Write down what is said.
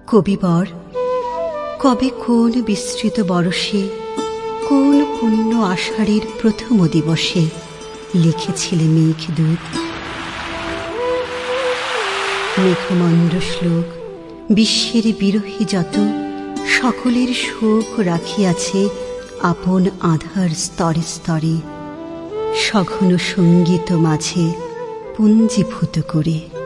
কবিবর, কবে কোন বিস্তৃত বরষে, কোন পুণ্য আষাঢ়ের প্রথম দিবসে লিখেছিলে মেঘদূত? মেঘমন্ড শ্লোক বিশ্বের বিরোহী যত, সকলের শোক রাখিয়াছে আপন আধার স্তরে স্তরে, সঘন সঙ্গীত মাঝে পুঞ্জীভূত করে।